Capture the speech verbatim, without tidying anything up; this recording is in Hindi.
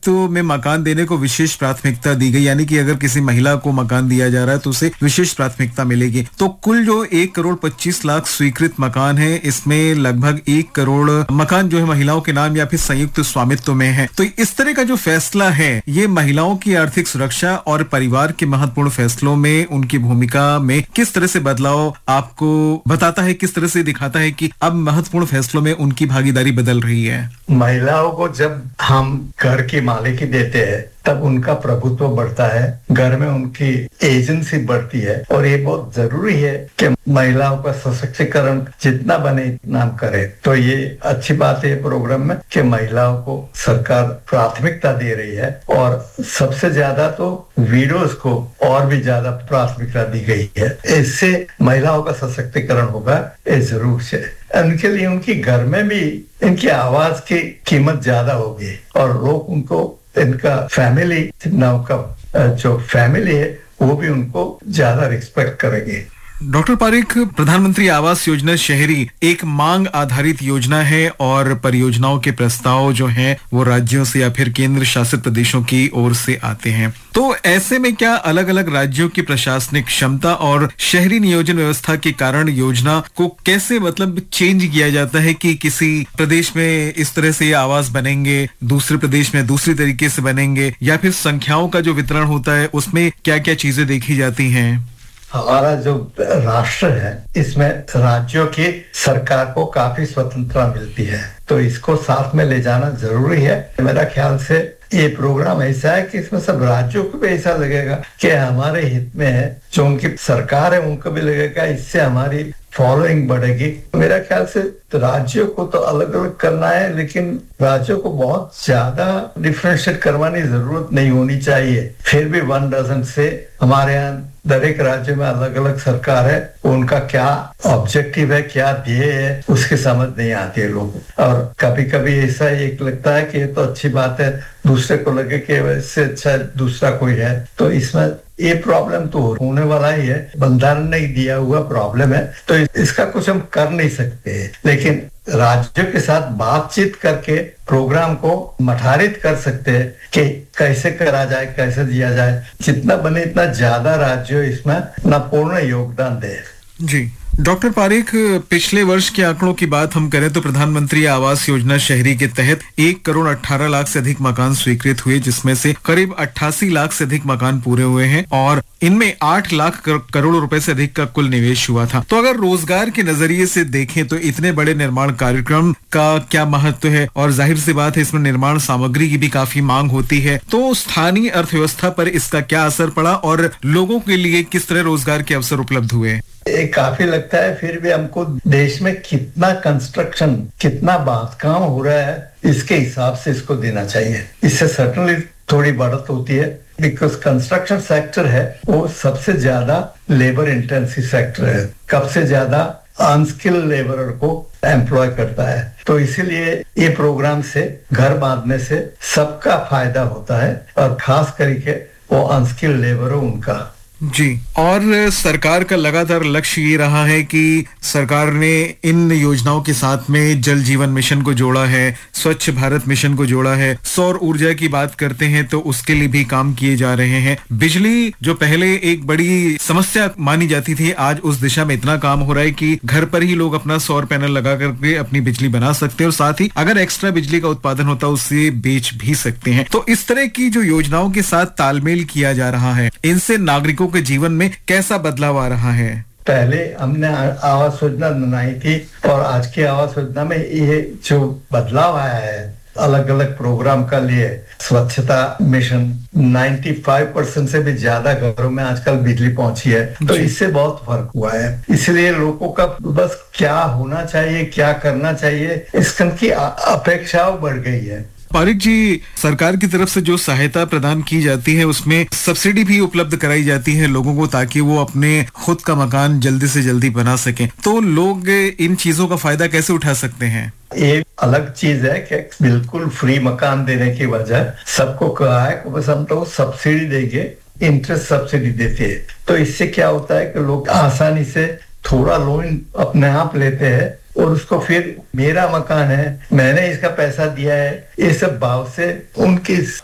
स्वामित्व में मकान देने को विशेष प्राथमिकता दी गई, यानी कि अगर किसी महिला को मकान दिया जा रहा है तो उसे विशेष प्राथमिकता मिलेगी। तो कुल जो एक करोड़ पच्चीस लाख स्वीकृत मकान है, इसमें लगभग एक करोड़ मकान जो है महिलाओं के नाम या फिर संयुक्त स्वामित्व में है। तो इस तरह का जो फैसला है ये महिलाओं की आर्थिक सुरक्षा और परिवार के महत्वपूर्ण फैसलों में उनकी भूमिका में किस तरह से बदलाव आपको बताता है, किस तरह से दिखाता है कि अब महत्वपूर्ण फैसलों में उनकी भागीदारी बदल रही है? महिलाओं को जब हम घर की मालिकी देते हैं तब उनका प्रभुत्व बढ़ता है, घर में उनकी एजेंसी बढ़ती है और ये बहुत जरूरी है कि महिलाओं का सशक्तिकरण जितना बने इतना हम करें। तो ये अच्छी बात है प्रोग्राम में कि महिलाओं को सरकार प्राथमिकता दे रही है और सबसे ज्यादा तो विडोज को और भी ज्यादा प्राथमिकता दी गई है। इससे महिलाओं का सशक्तिकरण होगा, ये जरूर से उनके लिए उनकी घर में भी इनकी आवाज की कीमत ज्यादा होगी और लोग उनको इनका फैमिली का जो फैमिली है वो भी उनको ज्यादा रिस्पेक्ट करेंगे। डॉक्टर पारिक, प्रधानमंत्री आवास योजना शहरी एक मांग आधारित योजना है और परियोजनाओं के प्रस्ताव जो हैं वो राज्यों से या फिर केंद्र शासित प्रदेशों की ओर से आते हैं। तो ऐसे में क्या अलग अलग राज्यों की प्रशासनिक क्षमता और शहरी नियोजन व्यवस्था के कारण योजना को कैसे मतलब चेंज किया जाता है कि किसी प्रदेश में इस तरह से ये आवास बनेंगे, दूसरे प्रदेश में दूसरी तरीके से बनेंगे, या फिर संख्याओं का जो वितरण होता है उसमें क्या क्या चीजें देखी जाती हैं? हमारा जो राष्ट्र है इसमें राज्यों की सरकार को काफी स्वतंत्रता मिलती है, तो इसको साथ में ले जाना जरूरी है। मेरा ख्याल से ये प्रोग्राम ऐसा है कि इसमें सब राज्यों को भी ऐसा लगेगा कि हमारे हित में है, जो उनकी सरकार है उनको भी लगेगा इससे हमारी फॉलोइंग बढ़ेगी। मेरा ख्याल से तो राज्यों को तो अलग अलग करना है, लेकिन राज्यों को बहुत ज्यादा डिफरेंशिएट करवाने की जरूरत नहीं होनी चाहिए। फिर भी वन डजन से हमारे यहाँ दरेक राज्य में अलग अलग सरकार है, उनका क्या ऑब्जेक्टिव है, क्या ध्येय है, उसकी समझ नहीं आती है लोग। और कभी कभी ऐसा एक लगता है कि ये तो अच्छी बात है, दूसरे को लगे कि इससे अच्छा दूसरा कोई है। तो इसमें ये प्रॉब्लम तो होने वाला ही है, बंधारण नहीं दिया हुआ प्रॉब्लम है, तो इसका कुछ हम कर नहीं सकते। लेकिन राज्यों के साथ बातचीत करके प्रोग्राम को मठारित कर सकते हैं कि कैसे करा जाए, कैसे दिया जाए। जितना बने इतना ज्यादा राज्य इसमें अपना पूर्ण योगदान दे। जी डॉक्टर पारिक, पिछले वर्ष के आंकड़ों की बात हम करें तो प्रधानमंत्री आवास योजना शहरी के तहत एक करोड़ अठारह लाख से अधिक मकान स्वीकृत हुए, जिसमें से करीब अट्ठासी लाख से अधिक मकान पूरे हुए हैं और इनमें आठ लाख करोड़ रुपए से अधिक का कुल निवेश हुआ था। तो अगर रोजगार के नजरिए से देखें तो इतने बड़े निर्माण कार्यक्रम का क्या महत्व है, और जाहिर सी बात है इसमें निर्माण सामग्री की भी काफी मांग होती है। तो स्थानीय अर्थव्यवस्था पर इसका क्या असर पड़ा और लोगों के लिए किस तरह रोजगार के अवसर उपलब्ध हुए? ये काफी लगता है फिर भी हमको देश में कितना कंस्ट्रक्शन, कितना बांधकाम हो रहा है, इसके हिसाब से इसको देना चाहिए। इससे सर्टनली थोड़ी बढ़त होती है, बिकॉज कंस्ट्रक्शन सेक्टर है वो सबसे ज्यादा लेबर इंटेंसिव सेक्टर है, कब से ज्यादा अनस्किल्ड लेबरर को एम्प्लॉय करता है। तो इसीलिए ये प्रोग्राम से घर बांधने से सबका फायदा होता है और खास करके वो अनस्किल्ड लेबर हो उनका। जी, और सरकार का लगातार लक्ष्य ये रहा है कि सरकार ने इन योजनाओं के साथ में जल जीवन मिशन को जोड़ा है, स्वच्छ भारत मिशन को जोड़ा है, सौर ऊर्जा की बात करते हैं तो उसके लिए भी काम किए जा रहे हैं। बिजली जो पहले एक बड़ी समस्या मानी जाती थी, आज उस दिशा में इतना काम हो रहा है कि घर पर ही लोग अपना सौर पैनल लगा करके अपनी बिजली बना सकते हैं और साथ ही अगर एक्स्ट्रा बिजली का उत्पादन होता है उसे बेच भी सकते हैं। तो इस तरह की जो योजनाओं के साथ तालमेल किया जा रहा है, इनसे नागरिकों के जीवन में कैसा बदलाव आ रहा है? पहले हमने आवास योजना बनाई थी और आज की आवास योजना में ये जो बदलाव आया है अलग अलग प्रोग्राम का लिए, स्वच्छता मिशन पचानवे परसेंट से भी ज्यादा घरों में आजकल बिजली पहुंची है, तो इससे बहुत फर्क हुआ है। इसलिए लोगों का बस क्या होना चाहिए, क्या करना चाहिए, इसकी अपेक्षाओं बढ़ गई है। पारिक जी, सरकार की तरफ से जो सहायता प्रदान की जाती है उसमें सब्सिडी भी उपलब्ध कराई जाती है लोगों को, ताकि वो अपने खुद का मकान जल्दी से जल्दी बना सकें। तो लोग इन चीजों का फायदा कैसे उठा सकते हैं? ये अलग चीज है कि बिल्कुल फ्री मकान देने की वजह सबको कहा है कि बस हम तो सब्सिडी देंगे, इंटरेस्ट सब्सिडी देते हैं। तो इससे क्या होता है कि लोग आसानी से थोड़ा लोन अपने आप लेते हैं और उसको फिर मेरा मकान है, मैंने इसका पैसा दिया है, ये सब भाव से उनकी